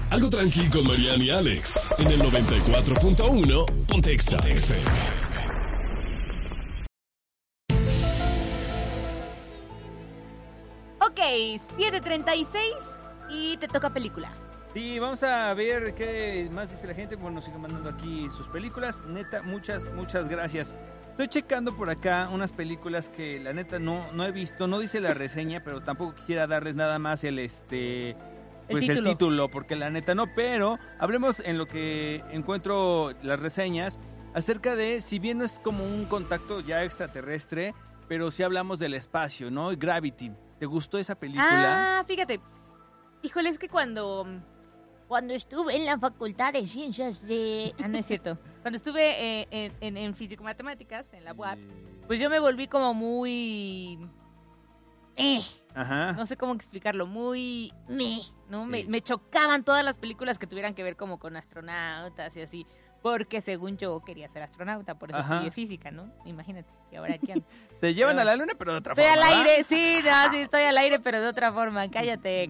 Algo tranqui con Mariana y Alex. En el 94.1 Pontexa FM. Ok, 7:36 y te toca película. Sí, vamos a ver qué más dice la gente. Bueno, nos siguen mandando aquí sus películas. Neta, muchas gracias. Estoy checando por acá unas películas que la neta no he visto. No dice la reseña, pero tampoco quisiera darles nada más el título, porque la neta no. Pero hablemos en lo que encuentro las reseñas acerca de, si bien no es como un contacto ya extraterrestre, pero sí hablamos del espacio, ¿no? Gravity. ¿Te gustó esa película? Ah, fíjate. Híjole, es que cuando estuve en la Facultad de Ciencias de... Ah, no es cierto. Cuando estuve en Físico-Matemáticas, en la UAP, pues yo me volví como muy... Ajá. No sé cómo explicarlo, muy... ¿no? Sí. Me chocaban todas las películas que tuvieran que ver como con astronautas y así, porque según yo quería ser astronauta, por eso estudié física, ¿no? Imagínate, y ahora aquí ando. Te llevan a la luna, pero de otra Estoy forma. al ¿verdad? aire, sí, estoy al aire, pero de otra forma. ¡Cállate!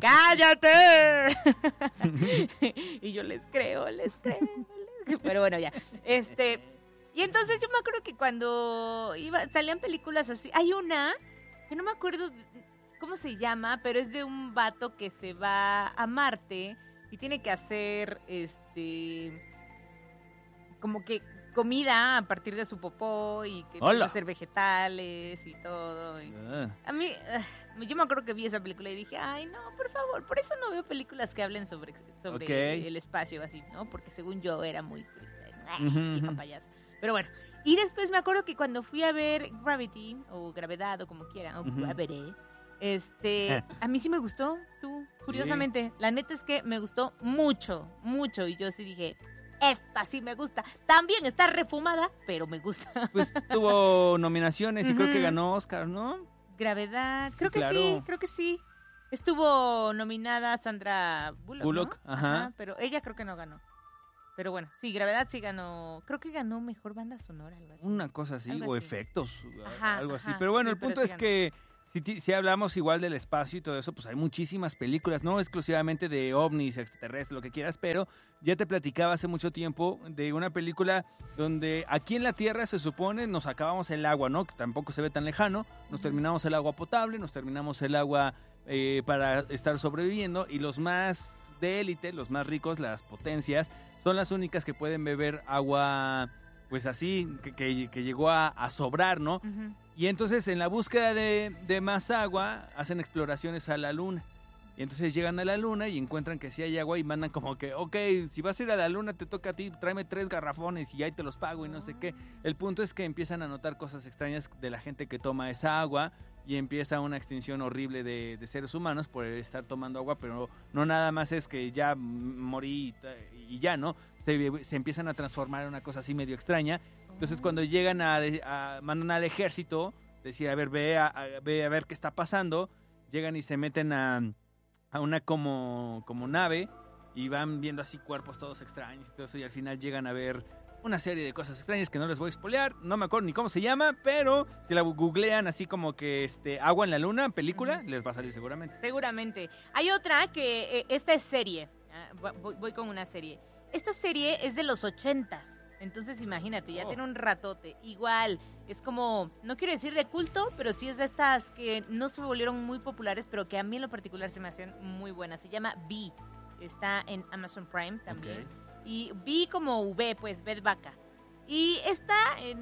Y yo les creo. Pero bueno, ya. Y entonces yo me acuerdo que cuando salían películas así, hay una que no me acuerdo cómo se llama, pero es de un vato que se va a Marte y tiene que hacer como que comida a partir de su popó y que tiene que hacer vegetales y todo. Y a mí, yo me acuerdo que vi esa película y dije, ay, no, por favor, por eso no veo películas que hablen sobre el espacio así, ¿no? Porque según yo era muy hija payasa. Pero bueno, y después me acuerdo que cuando fui a ver Gravity, o Gravedad, o como quieran, o Gravity, a mí sí me gustó, curiosamente. La neta es que me gustó mucho, y yo sí dije... Esta sí me gusta. También está refumada, pero me gusta. Pues tuvo nominaciones y creo que ganó Oscar, ¿no? Gravedad. Creo que sí. Estuvo nominada Sandra Bullock, ¿no? Ajá. Pero ella creo que no ganó. Pero bueno, sí, Gravedad sí ganó. Creo que ganó Mejor Banda Sonora, algo así. Una cosa así, algo o así. efectos, algo así. Ajá, Pero bueno, sí, el punto sí es ganó. que si hablamos igual del espacio y todo eso, pues hay muchísimas películas, no exclusivamente de ovnis, extraterrestres, lo que quieras, pero ya te platicaba hace mucho tiempo de una película donde aquí en la Tierra se supone nos acabamos el agua, ¿no? Que tampoco se ve tan lejano, nos terminamos el agua potable, nos terminamos el agua para estar sobreviviendo, y los más de élite, los más ricos, las potencias, son las únicas que pueden beber agua, pues así, que llegó a sobrar, ¿no? Ujú. Y entonces en la búsqueda de más agua hacen exploraciones a la luna. Y entonces llegan a la luna y encuentran que sí hay agua y mandan como que, ok, si vas a ir a la luna te toca a ti, tráeme 3 garrafones y ahí te los pago y no sé qué. El punto es que empiezan a notar cosas extrañas de la gente que toma esa agua y empieza una extinción horrible de seres humanos por estar tomando agua, pero no nada más es que ya morí y ya, ¿no? Se empiezan a transformar en una cosa así medio extraña. Entonces cuando llegan mandan al ejército, decir, a ver, ve a ver qué está pasando, llegan y se meten a una como nave y van viendo así cuerpos todos extraños y todo eso, y al final llegan a ver una serie de cosas extrañas que no les voy a spoilear, no me acuerdo ni cómo se llama, pero si la googlean así como que Agua en la Luna, película, les va a salir seguramente. Seguramente. Hay otra que, esta es serie. Voy con una serie. Esta serie es de los 80s. Entonces imagínate, ya tiene un ratote. Igual, es como, no quiero decir de culto, pero sí es de estas que no se volvieron muy populares, pero que a mí en lo particular se me hacen muy buenas. Se llama V. Está en Amazon Prime también. Okay. Y V como V, pues, V de vaca. Y esta,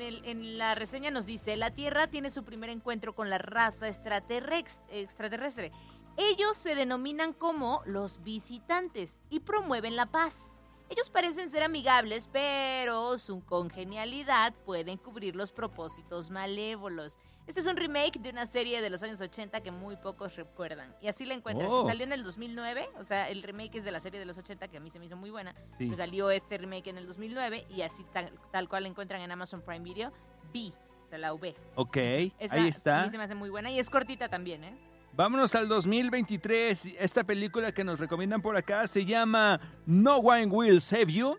en la reseña nos dice, la Tierra tiene su primer encuentro con la raza extraterrestre. Ellos se denominan como los visitantes y promueven la paz. Ellos parecen ser amigables, pero su congenialidad puede encubrir los propósitos malévolos. Este es un remake de una serie de los años 80 que muy pocos recuerdan. Y así la encuentran. Oh. Salió en el 2009, o sea, el remake es de la serie de los 80 que a mí se me hizo muy buena. Sí. Pues salió este remake en el 2009 y así tal cual la encuentran en Amazon Prime Video. V, o sea, la V. Ok, Esa ahí a está. mí se me hace muy buena y es cortita también, ¿eh? Vámonos al 2023. Esta película que nos recomiendan por acá se llama No One Will Save You.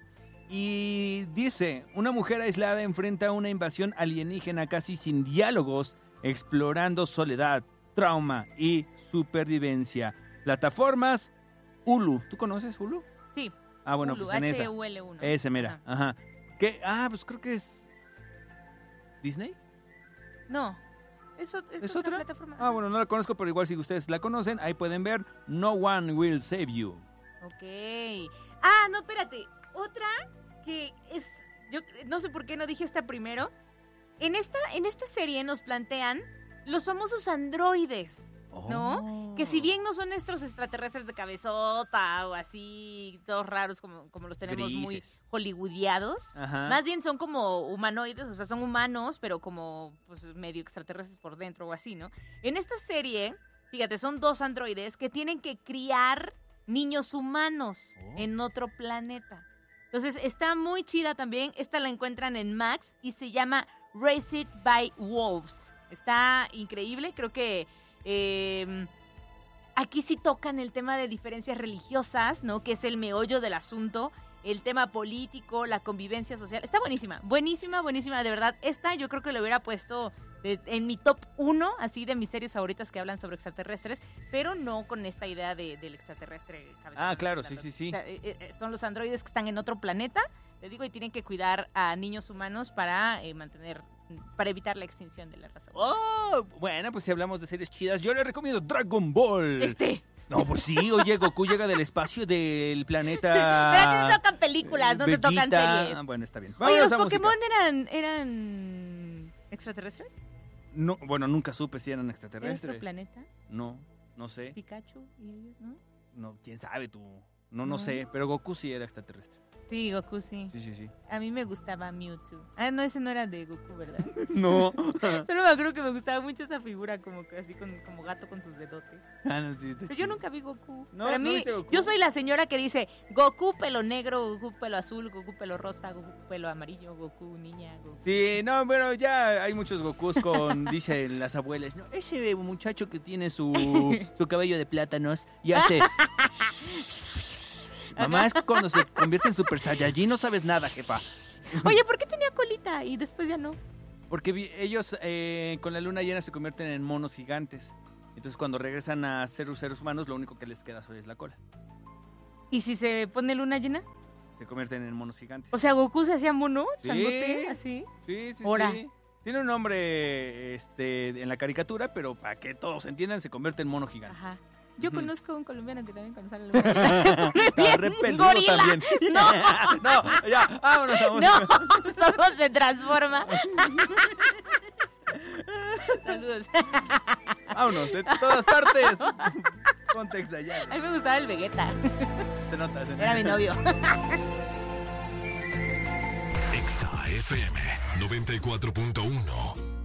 Y dice, una mujer aislada enfrenta una invasión alienígena casi sin diálogos, explorando soledad, trauma y supervivencia. Plataformas Hulu. ¿Tú conoces Hulu? Sí. Ah, bueno, Hulu, pues en esa. HUL1. Ese, mira. Ajá. ¿Qué? Ah, pues creo que es... ¿Disney? No. ¿Es otra plataforma? Ah, bueno, no la conozco, pero igual si ustedes la conocen, ahí pueden ver No One Will Save You. Ok. Ah, no, espérate. Otra que es... Yo no sé por qué no dije esta primero. En esta serie nos plantean los famosos androides, ¿no? Que si bien no son nuestros extraterrestres de cabezota o así, todos raros como los tenemos Grises. muy hollywoodiados, más bien son como humanoides, o sea, son humanos, pero como pues, medio extraterrestres por dentro o así, ¿no? En esta serie, fíjate, son 2 androides que tienen que criar niños humanos en otro planeta. Entonces, está muy chida también. Esta la encuentran en Max y se llama Raised by Wolves. Está increíble. Creo que aquí sí tocan el tema de diferencias religiosas, ¿no? Que es el meollo del asunto. El tema político, la convivencia social. Está buenísima. Buenísima, buenísima. De verdad, esta yo creo que lo hubiera puesto en mi top 1, así de mis series favoritas que hablan sobre extraterrestres, pero no con esta idea del extraterrestre. Ah, claro, sí. O sea, son los androides que están en otro planeta, te digo, y tienen que cuidar a niños humanos para evitar la extinción de la raza humana. Oh, bueno, pues si hablamos de series chidas, yo les recomiendo Dragon Ball. No, pues sí, oye, Goku llega del espacio del planeta. Pero a ti te tocan películas, no Vegeta. te tocan series. Ah, bueno, está bien. Oye, ¿los Pokémon eran extraterrestres? No, bueno, nunca supe si eran extraterrestres. ¿De otro planeta? No sé. ¿Pikachu y ellos, no? No, quién sabe tú. No sé, pero Goku sí era extraterrestre. Sí, Goku sí. Sí. A mí me gustaba Mewtwo. Ah, no, ese no era de Goku, ¿verdad? No. Solo me acuerdo que me gustaba mucho esa figura como gato con sus dedotes. Pero yo nunca vi Goku. No, Para mí, Goku. yo soy la señora que dice Goku pelo negro, Goku pelo azul, Goku pelo rosa, Goku pelo amarillo, Goku niña, Goku. Sí, no, bueno, ya hay muchos Gokus dicen las abuelas, no, ese muchacho que tiene su cabello de plátanos y hace... Mamá, es que cuando se convierte en Super Saiyajin no sabes nada, jefa. Oye, ¿por qué tenía colita y después ya no? Porque ellos con la luna llena se convierten en monos gigantes. Entonces cuando regresan a ser seres humanos, lo único que les queda solo es la cola. ¿Y si se pone luna llena? Se convierten en monos gigantes. O sea, Goku se hacía mono, Sí. changote, así. Sí. Ahora. Tiene un nombre en la caricatura, pero para que todos entiendan, se convierte en mono gigante. Ajá. Yo conozco a un colombiano que también cuando sale la bonita se pone Está re bien peludo gorila. también. No, No, ya, vámonos a no, solo se transforma. Saludos. Vámonos, en todas partes. Context allá. A mí me gustaba el Vegeta. Se nota. Era mi novio. Exa FM 94.1